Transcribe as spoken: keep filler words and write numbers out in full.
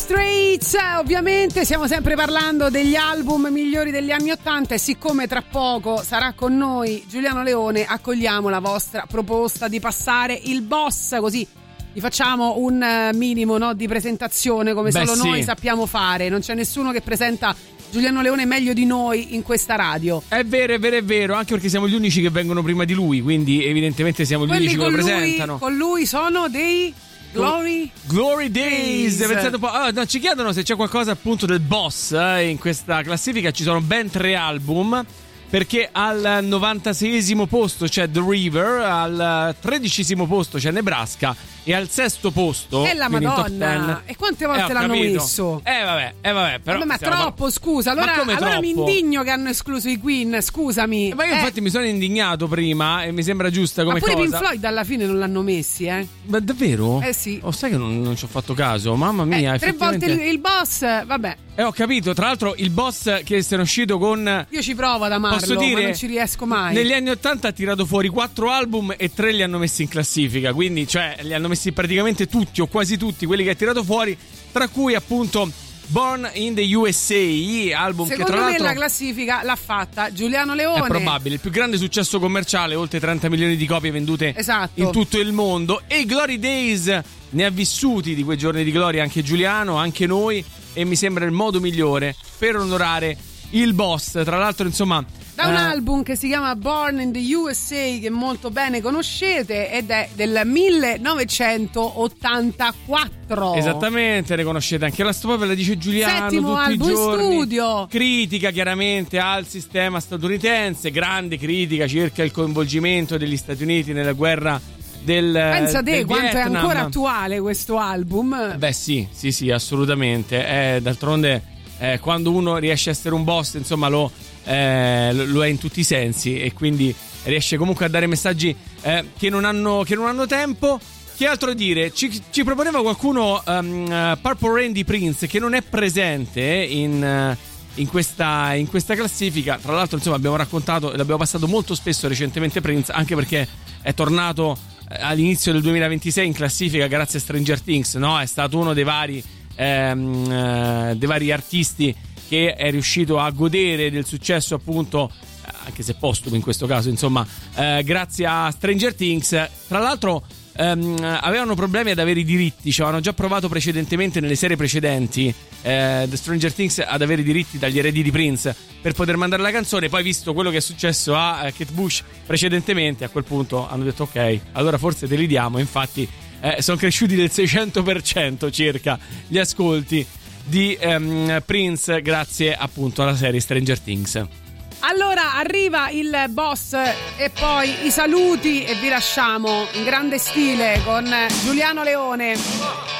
Straits, ovviamente stiamo sempre parlando degli album migliori degli anni ottanta e siccome tra poco sarà con noi Giuliano Leone, accogliamo la vostra proposta di passare il boss, così vi facciamo un minimo, no, di presentazione come Beh, solo sì. noi sappiamo fare. Non c'è nessuno che presenta Giuliano Leone meglio di noi in questa radio. È vero, è vero, è vero, anche perché siamo gli unici che vengono prima di lui, quindi evidentemente siamo gli Quelli unici che lo lui, presentano. Con lui sono dei Glory Glory Days. Days. Un po'. Ah, no, ci chiedono se c'è qualcosa appunto del boss eh, in questa classifica. Ci sono ben tre album, perché al novantaseiesimo posto c'è The River, al tredicesimo posto c'è Nebraska e al sesto posto è la Madonna. E quante volte eh, l'hanno capito. messo? Eh vabbè, eh vabbè, però vabbè, ma troppo, par- scusa. Allora, allora troppo? mi indigno che hanno escluso i Queen, scusami. Ma io eh. infatti mi sono indignato prima e mi sembra giusta come cosa. Ma pure cosa. Pink Floyd alla fine non l'hanno messi, eh? Ma davvero? Eh sì. Oh, sai che non, non ci ho fatto caso, mamma mia. Eh, tre volte il, il boss, vabbè. Eh, ho capito, tra l'altro il boss che se ne è uscito con... Io ci provo ad amarlo, posso dire, ma non ci riesco mai. Negli anni ottanta ha tirato fuori quattro album e tre li hanno messi in classifica, quindi cioè li hanno messi praticamente tutti o quasi tutti quelli che ha tirato fuori, tra cui appunto Born in the U S A, album secondo che tra l'altro me la classifica l'ha fatta Giuliano Leone. È probabile, il più grande successo commerciale, oltre trenta milioni di copie vendute esatto. in tutto il mondo. E Glory Days ne ha vissuti di quei giorni di gloria anche Giuliano, anche noi, e mi sembra il modo migliore per onorare il boss. Tra l'altro, insomma, da un eh, album che si chiama Born in the U S A, che molto bene conoscete, ed è del millenovecentottantaquattro. Esattamente, ne conoscete anche la storia, la dice Giuliano. Settimo tutti album i giorni. in studio. Critica chiaramente al sistema statunitense, grande critica circa il coinvolgimento degli Stati Uniti nella guerra del Pensa te del quanto Vietnam. È ancora attuale questo album. Beh sì, sì, sì, assolutamente. Eh, d'altronde eh, quando uno riesce a essere un boss, insomma lo, eh, lo è in tutti i sensi, e quindi riesce comunque a dare messaggi eh, che, non hanno, che non hanno tempo. Che altro dire? Ci, ci proponeva qualcuno um, uh, Purple Rain di Prince, che non è presente in... Uh, In questa, in questa classifica. Tra l'altro, insomma, abbiamo raccontato e l'abbiamo passato molto spesso recentemente Prince, anche perché è tornato all'inizio del duemilaventisei in classifica grazie a Stranger Things, no? È stato uno dei vari ehm, eh, dei vari artisti che è riuscito a godere del successo, appunto, anche se postumo in questo caso, insomma, eh, grazie a Stranger Things. Tra l'altro Um, avevano problemi ad avere i diritti, cioè avevano già provato precedentemente nelle serie precedenti eh, The Stranger Things ad avere i diritti dagli eredi di Prince per poter mandare la canzone. Poi, visto quello che è successo a uh, Kate Bush precedentemente, a quel punto hanno detto ok, allora forse te li diamo. Infatti eh, sono cresciuti del seicento per cento circa gli ascolti di um, Prince grazie appunto alla serie Stranger Things. Allora arriva il boss e poi i saluti e vi lasciamo in grande stile con Giuliano Leone.